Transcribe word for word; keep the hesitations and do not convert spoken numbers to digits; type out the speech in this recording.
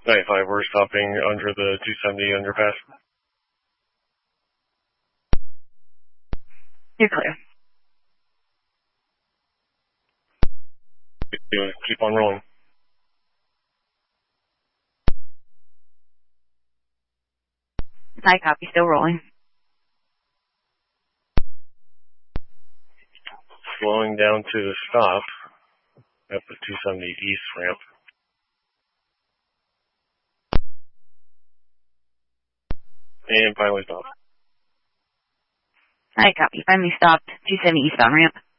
ninety-five, we're stopping under the two seventy underpass. You're clear. Keep on rolling. I copy, still rolling. Slowing down to the stop at the two seventy east ramp. And finally stop. I copy, finally stopped, two seventy eastbound ramp.